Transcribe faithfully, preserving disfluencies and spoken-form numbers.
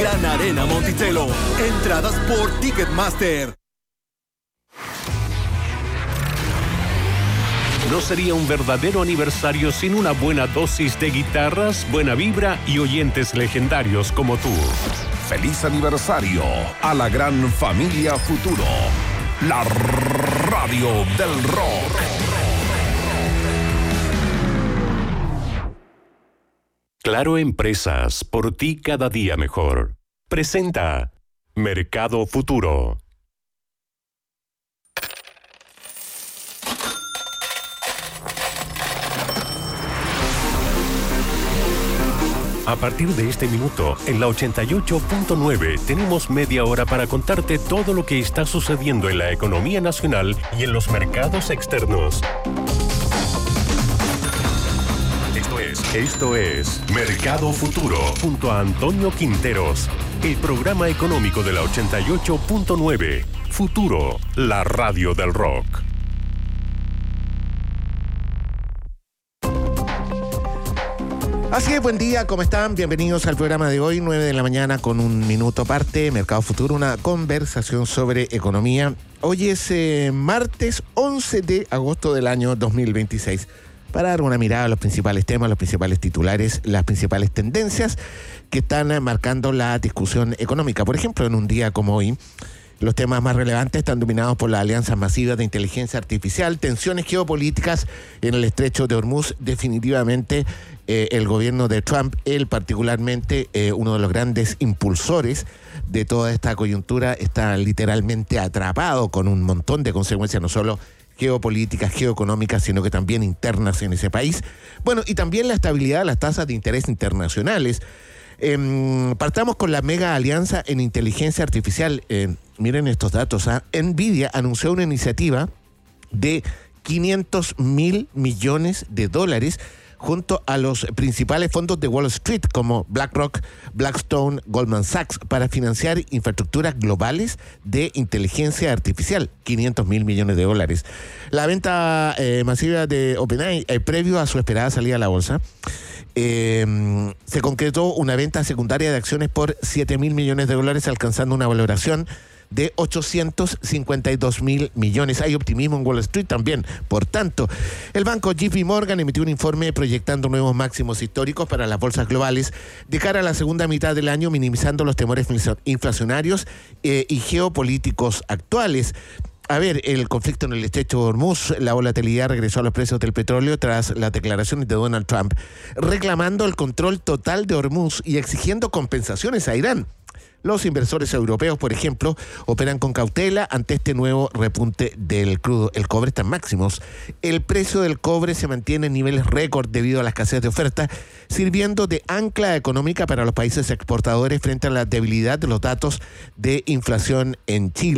Gran Arena Monticello. Entradas por Ticketmaster. No sería un verdadero aniversario sin una buena dosis de guitarras, buena vibra y oyentes legendarios como tú. Feliz aniversario a la gran familia Futuro, la radio del rock. Claro Empresas, por ti cada día mejor. Presenta Mercado Futuro. A partir de este minuto, en la ochenta y ocho punto nueve, tenemos media hora para contarte todo lo que está sucediendo en la economía nacional y en los mercados externos. Esto es, esto es Mercado Futuro, junto a Antonio Quinteros, el programa económico de la ochenta y ocho punto nueve. Futuro, la radio del rock. Así es, buen día, ¿cómo están? Bienvenidos al programa de hoy, nueve de la mañana con un minuto aparte, Mercado Futuro, una conversación sobre economía. Hoy es eh, martes once de agosto del año dos mil veintiséis. Para dar una mirada a los principales temas, los principales titulares, las principales tendencias que están marcando la discusión económica. Por ejemplo, en un día como hoy, los temas más relevantes están dominados por las alianzas masivas de inteligencia artificial, tensiones geopolíticas en el estrecho de Hormuz. Definitivamente eh, el gobierno de Trump, él particularmente, eh, uno de los grandes impulsores de toda esta coyuntura, está literalmente atrapado con un montón de consecuencias, no solo geopolíticas, geoeconómicas, sino que también internas en ese país. Bueno, y también la estabilidad de las tasas de interés internacionales. Eh, partamos con la mega alianza en inteligencia artificial. Eh, miren estos datos. ¿eh? Nvidia anunció una iniciativa de quinientos mil millones de dólares junto a los principales fondos de Wall Street como BlackRock, Blackstone, Goldman Sachs para financiar infraestructuras globales de inteligencia artificial. quinientos mil millones de dólares. La venta eh, masiva de OpenAI, eh, previo a su esperada salida a la bolsa, eh, se concretó una venta secundaria de acciones por siete mil millones de dólares, alcanzando una valoración de ochocientos cincuenta y dos mil millones. Hay optimismo en Wall Street también. Por tanto, el banco J P Morgan emitió un informe proyectando nuevos máximos históricos para las bolsas globales de cara a la segunda mitad del año, minimizando los temores inflacionarios eh, y geopolíticos actuales. A ver, el conflicto en el estrecho de Hormuz, la volatilidad regresó a los precios del petróleo tras las declaraciones de Donald Trump, reclamando el control total de Hormuz y exigiendo compensaciones a Irán. Los inversores europeos, por ejemplo, operan con cautela ante este nuevo repunte del crudo. El cobre está en máximos. El precio del cobre se mantiene en niveles récord debido a la escasez de oferta, sirviendo de ancla económica para los países exportadores frente a la debilidad de los datos de inflación en Chile.